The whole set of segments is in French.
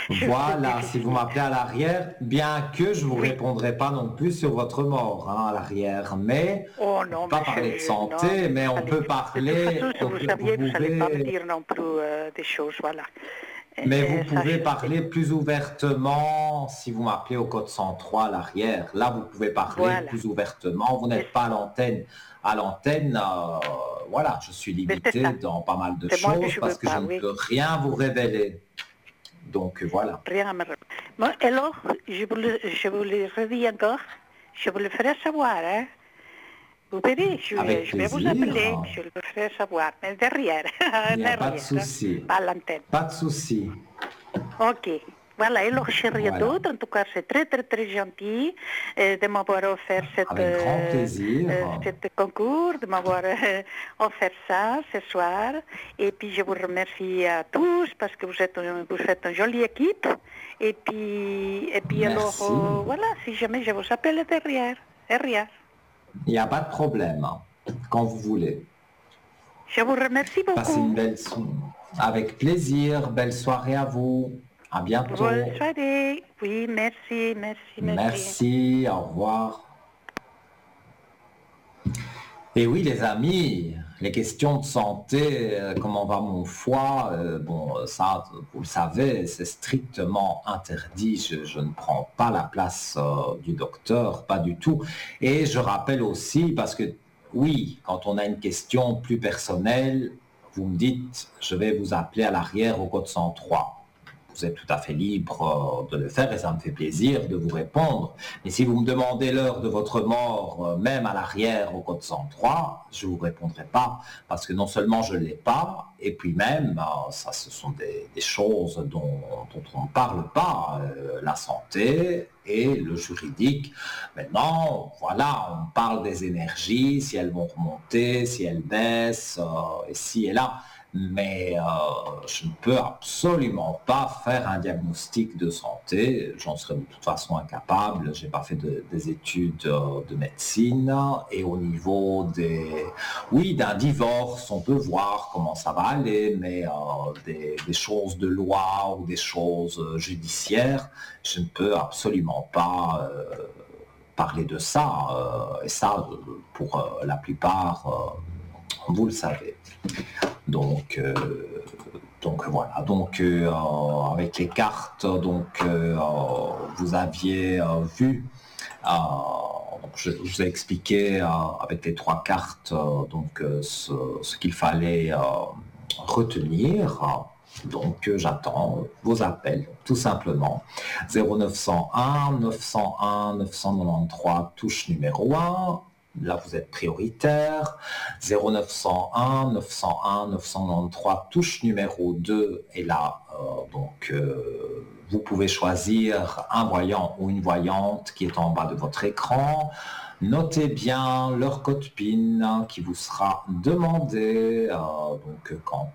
Je sais Voilà, si vous difficile. m'appelez à l'arrière, bien que je vous Oui. répondrai pas non plus sur votre mort à l'arrière, mais Oh on peut non, pas mais parler de non, santé, mais on allez. peut De toute façon, parler, si vous vous saviez, vous n'allez pas me pouvez, dire non plus des choses, voilà. mais vous Ça, pouvez je sais. parler plus ouvertement si vous m'appelez au code 103 à l'arrière. Là, vous pouvez parler Voilà. plus ouvertement. Vous Et n'êtes pas à l'antenne. À l'antenne, voilà, je suis mais c'est limité ça. dans pas mal de C'est moi que choses je veux parce que je pas, ne oui. peux rien vous révéler. Donc voilà. Rien à me... Bon, alors, je vous le redis encore, je vous le ferai savoir, hein. Vous verrez, Avec je vais vous appeler, plaisir. je le ferai savoir, mais derrière, Il en n'y a pas de arrière, hein, pas souci. à l'antenne. Pas de souci. Ok. Voilà, alors j'ai rien Voilà. d'autre. En tout cas, c'est très, très, très gentil de m'avoir offert Avec grand plaisir. cette concours, de m'avoir offert ça ce soir. Et puis, je vous remercie à tous parce que vous faites une jolie équipe. Et puis alors, Merci. voilà, si jamais je vous appelle derrière, derrière. Il n'y a pas de problème. Quand vous voulez. Je vous remercie Passez une beaucoup. belle soirée. Avec plaisir. Belle soirée à vous. À Bonne bientôt. soirée. Oui, merci, merci, merci. Merci. Au revoir. Et oui, les amis, les questions de santé, comment va mon foie, bon, ça, vous le savez, c'est strictement interdit. Je ne prends pas la place du docteur, pas du tout. Et je rappelle aussi, parce que oui, quand on a une question plus personnelle, vous me dites, je vais vous appeler à l'arrière au code 103. Vous êtes tout à fait libre de le faire et ça me fait plaisir de vous répondre. Mais si vous me demandez l'heure de votre mort, même à l'arrière au code 103, je ne vous répondrai pas parce que non seulement je ne l'ai pas, et puis même, ça ce sont des choses dont on ne parle pas, la santé et le juridique. Maintenant, voilà, on parle des énergies, si elles vont remonter, si elles baissent, ici et là. Mais je ne peux absolument pas faire un diagnostic de santé. J'en serais de toute façon incapable. Je n'ai pas fait des études de médecine. Et au niveau oui, d'un divorce, on peut voir comment ça va aller, mais des choses de loi ou des choses judiciaires, je ne peux absolument pas parler de ça. Et ça, pour la plupart, vous le savez. Donc, voilà. Donc avec les cartes, vous aviez vu. Je vous ai expliqué avec les trois cartes ce qu'il fallait retenir. Donc j'attends vos appels, tout simplement. 0901 901 993, touche numéro 1. Là, vous êtes prioritaire. 0901 901 993, touche numéro 2. Et là, vous pouvez choisir un voyant ou une voyante qui est en bas de votre écran. Notez bien leur code PIN qui vous sera demandé quand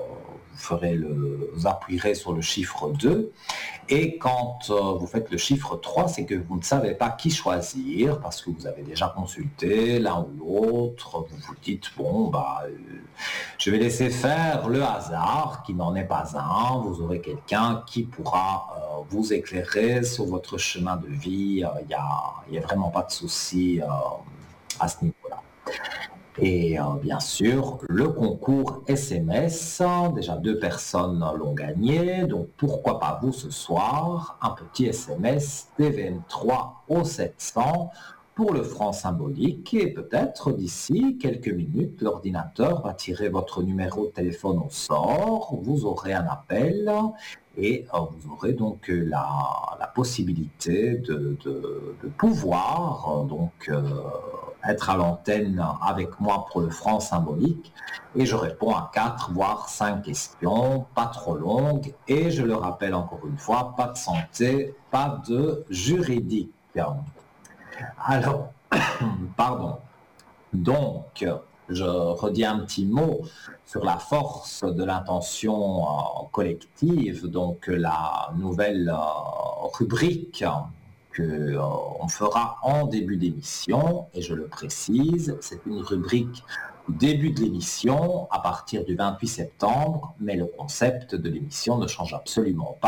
vous appuierez sur le chiffre 2. Et quand vous faites le chiffre 3, c'est que vous ne savez pas qui choisir parce que vous avez déjà consulté l'un ou l'autre. Vous vous dites, bon, je vais laisser faire le hasard qui n'en est pas un. Vous aurez quelqu'un qui pourra vous éclairer sur votre chemin de vie. Il n'y a vraiment pas de souci à ce niveau-là. Et bien sûr, le concours SMS, déjà 2 personnes l'ont gagné, donc pourquoi pas vous ce soir, un petit SMS TVM3 au 700 pour le franc symbolique et peut-être d'ici quelques minutes, l'ordinateur va tirer votre numéro de téléphone au sort, vous aurez un appel et vous aurez donc la possibilité de pouvoir être à l'antenne avec moi pour le franc symbolique et je réponds à 4 voire 5 questions, pas trop longues et je le rappelle encore une fois, pas de santé, pas de juridique. Alors, pardon. Donc, je redis un petit mot sur la force de l'intention collective, donc la nouvelle rubrique que on fera en début d'émission, et je le précise, c'est une rubrique au début de l'émission, à partir du 28 septembre, mais le concept de l'émission ne change absolument pas.